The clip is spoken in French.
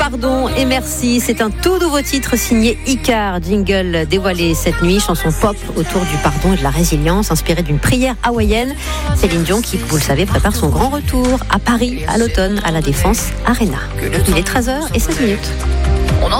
pardon et merci. C'est un tout nouveau titre signé Icar, jingle dévoilé cette nuit, chanson pop autour du pardon et de la résilience, inspirée d'une prière hawaïenne. Céline Dion qui, vous le savez, prépare son grand retour à Paris à l'automne à la Défense Arena. Il est 13h16.